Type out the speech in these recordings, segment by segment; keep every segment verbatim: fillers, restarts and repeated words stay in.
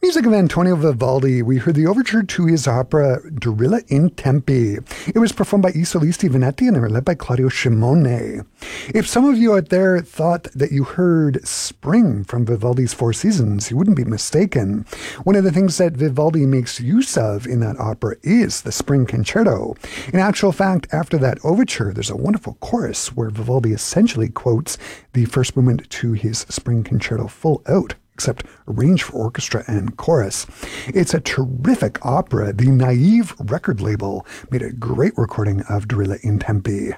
Music of Antonio Vivaldi. We heard the overture to his opera Dorilla in Tempi. It was performed by I Solisti Venetti and they were led by Claudio Scimone. If some of you out there thought that you heard spring from Vivaldi's Four Seasons, you wouldn't be mistaken. One of the things that Vivaldi makes use of in that opera is the Spring Concerto. In actual fact, after that overture, there's a wonderful chorus where Vivaldi essentially quotes the first movement to his Spring Concerto full out, except arranged for orchestra and chorus. It's a terrific opera. The Naive record label made a great recording of Dorilla in Tempi.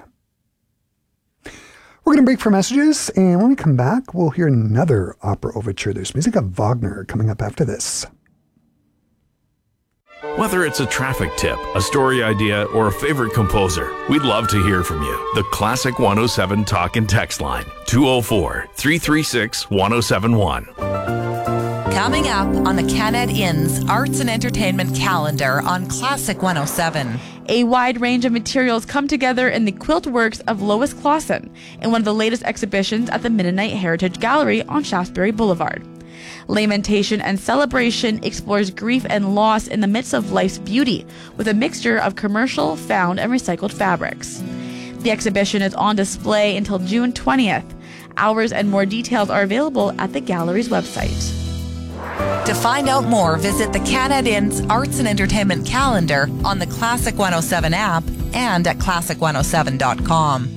We're going to break for messages, and when we come back, we'll hear another opera overture. There's music of Wagner coming up after this. Whether it's a traffic tip, a story idea, or a favorite composer, we'd love to hear from you. The Classic one oh seven Talk and Text line, two oh four, three three six, one oh seven one. Coming up on the Canad Inn's Arts and Entertainment calendar on Classic one oh seven. A wide range of materials come together in the quilt works of Lois Clausen in one of the latest exhibitions at the Mennonite Heritage Gallery on Shaftesbury Boulevard. Lamentation and Celebration explores grief and loss in the midst of life's beauty with a mixture of commercial, found, and recycled fabrics. The exhibition is on display until June twentieth. Hours and more details are available at the gallery's website. To find out more, visit the Canad Inn's Arts and Entertainment calendar on the Classic one oh seven app and at classic one oh seven dot com.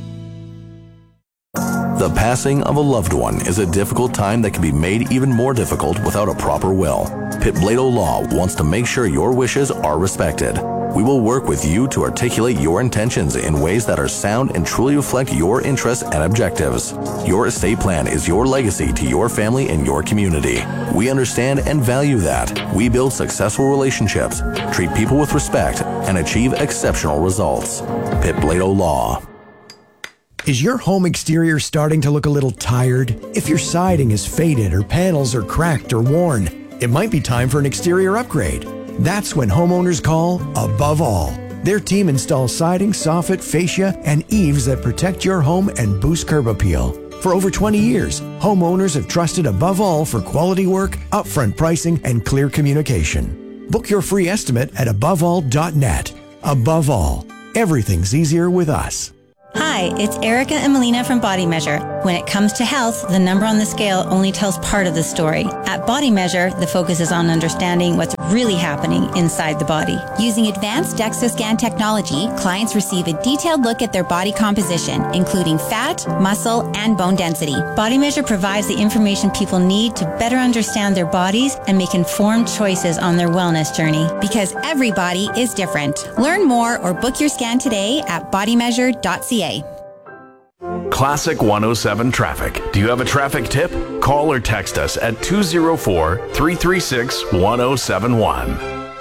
The passing of a loved one is a difficult time that can be made even more difficult without a proper will. Pitt Blado Law wants to make sure your wishes are respected. We will work with you to articulate your intentions in ways that are sound and truly reflect your interests and objectives. Your estate plan is your legacy to your family and your community. We understand and value that. We build successful relationships, treat people with respect, and achieve exceptional results. Pitt Blado Law. Is your home exterior starting to look a little tired? If your siding is faded or panels are cracked or worn, it might be time for an exterior upgrade. That's when homeowners call Above All. Their team installs siding, soffit, fascia, and eaves that protect your home and boost curb appeal. For over twenty years, homeowners have trusted Above All for quality work, upfront pricing, and clear communication. Book your free estimate at above all dot net. Above All, everything's easier with us. Hi, it's Erica and Melina from Body Measure. When it comes to health, the number on the scale only tells part of the story. At Body Measure, the focus is on understanding what's really happening inside the body. Using advanced DEXA scan technology, clients receive a detailed look at their body composition, including fat, muscle, and bone density. Body Measure provides the information people need to better understand their bodies and make informed choices on their wellness journey. Because every body is different. Learn more or book your scan today at body measure dot c a. Classic one oh seven Traffic. Do you have a traffic tip? Call or text us at two oh four, three three six, one oh seven one.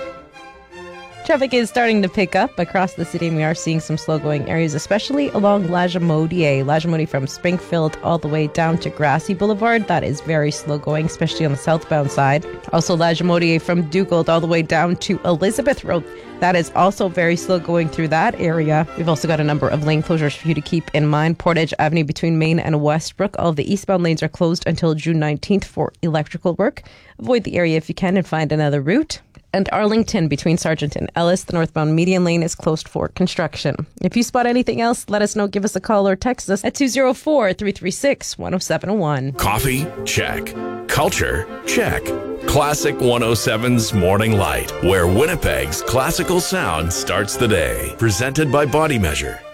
Traffic is starting to pick up across the city, and we are seeing some slow-going areas, especially along La Jamodier. La Jamodier from Springfield all the way down to Grassy Boulevard. That is very slow-going, especially on the southbound side. Also, La Jamodier from Dugald all the way down to Elizabeth Road. That is also very slow going through that area. We've also got a number of lane closures for you to keep in mind. Portage Avenue between Main and Westbrook. All of the eastbound lanes are closed until June nineteenth for electrical work. Avoid the area if you can and find another route. And Arlington between Sargent and Ellis, the northbound median lane is closed for construction. If you spot anything else, let us know. Give us a call or text us at two oh four, three three six, one oh seven one. Coffee? Check. Culture? Check. Classic one oh seven's Morning Light, where Winnipeg's classical sound starts the day. Presented by Body Measure.